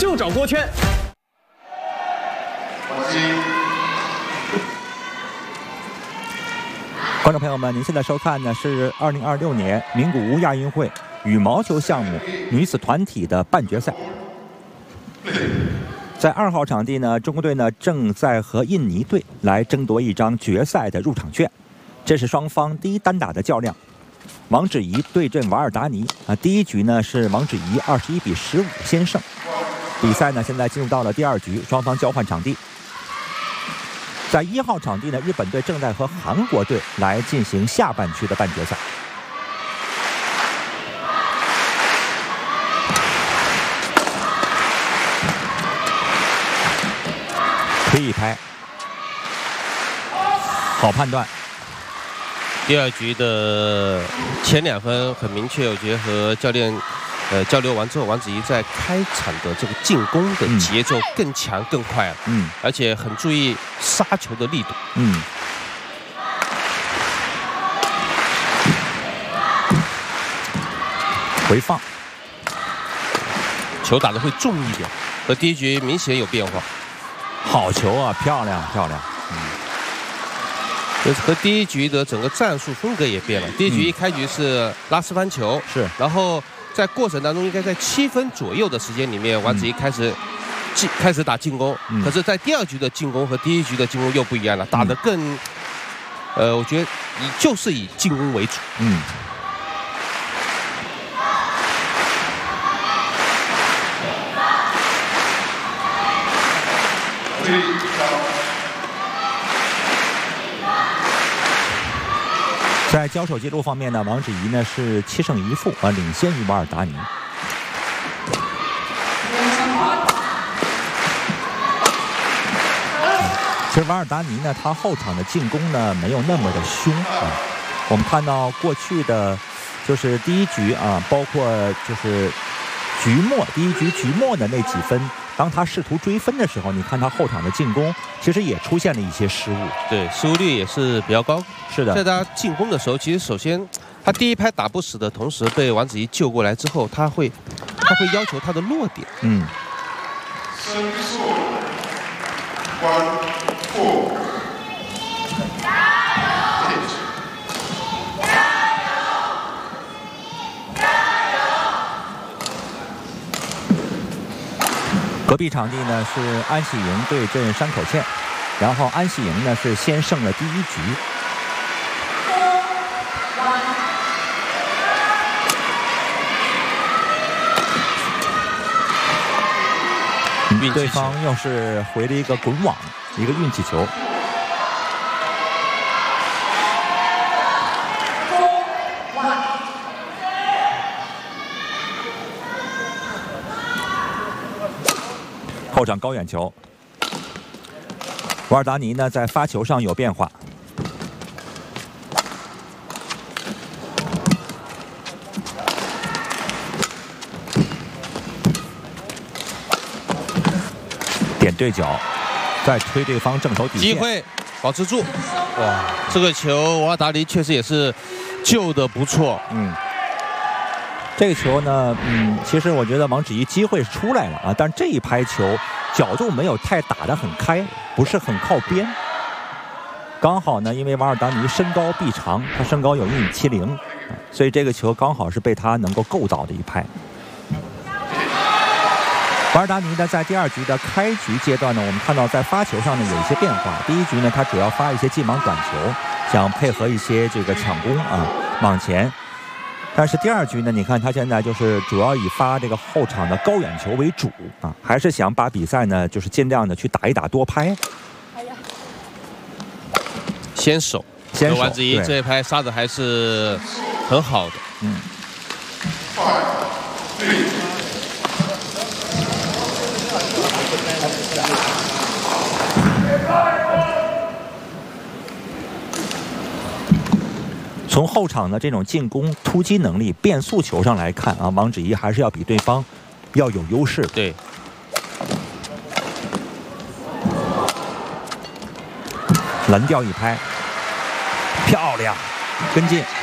又找郭圈。 观众朋友们，您现在收看的是2026年名古屋亚运会羽毛球项目女子团体的半决赛。在2号场地呢，中国队呢正在和印尼队来争夺一张决赛的入场券。这是双方第一单打的较量，王芷怡对阵瓦尔达尼啊。第一局呢是王芷怡21比15先胜。比赛呢现在进入到了第2局，双方交换场地。在1号场地呢，日本队正在和韩国队来进行下半区的半决赛。推一拍，好判断。 第2局的前2分很明确，我觉得和教练交流完之后，王芷怡在开场的这个进攻的节奏更强更快了，而且很注意杀球的力度， 回放， 球打得会重一点，和第1局明显有变化。 好球啊，漂亮漂亮， 和第1局的整个战术风格也变了。第1局一开局是拉丝翻球， 是， 然后在过程当中应该在7分左右的时间里面，王芷怡开始打进攻，可是在第2局的进攻和第1局的进攻又不一样了，打得更，我觉得就是以进攻为主， 在交手记录方面呢，王芷怡呢是7胜1负啊，领先于瓦尔达尼。其实瓦尔达尼呢，他后场的进攻呢没有那么的凶啊。我们看到过去的，就是第1局啊，包括就是局末第1局局末的那几分。当他试图追分的时候，你看他后场的进攻其实也出现了一些失误， 对，失误率也是比较高。 是的， 在他进攻的时候，其实首先他第1拍打不死的同时，被王芷怡救过来之后，他会要求他的落点。 隔壁场地呢是安喜莹对阵山口茜，然后安喜莹呢是先胜了第1局。对方又是回了一个滚网，一个运气球。后场高远球，瓦尔达尼呢在发球上有变化，点对角，再推对方正手底线， 机会保持住。哇，这个球瓦尔达尼确实也是救得不错。 这个球呢，其实我觉得王芷怡机会出来了啊，但这一拍球角度没有太打得很开，不是很靠边。刚好呢，因为瓦尔达尼身高臂长，他身高有1.70米，所以这个球刚好是被他能够够到的一拍。瓦尔达尼呢，在第2局的开局阶段呢，我们看到在发球上呢有一些变化。第1局呢，他主要发一些近盲短球，想配合一些这个抢攻啊往前。但是第2局呢，你看他现在就是主要以发这个后场的高远球为主啊，还是想把比赛呢就是尽量的去打一打多拍。 先手，王芷怡这一拍杀的还是很好的。 从后场的这种进攻突击能力、变速球上来看啊，王芷怡还是要比对方要有优势。 对， 蓝调一拍，漂亮，跟进。